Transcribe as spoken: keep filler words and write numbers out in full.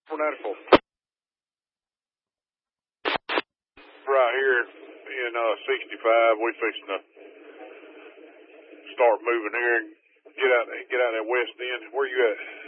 four ninety-four. Right here in uh, sixty-five, we fixing to start moving here and get out, get out that west end. Where you at?